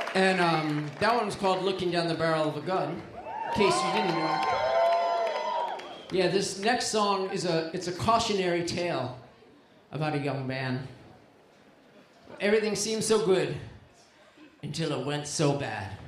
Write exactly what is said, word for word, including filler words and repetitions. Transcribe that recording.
And um, that one was called Looking Down the Barrel of a Gun, in case you didn't know. Yeah, this next song is a, it's a cautionary tale about a young man. Everything seemed so good until it went so bad.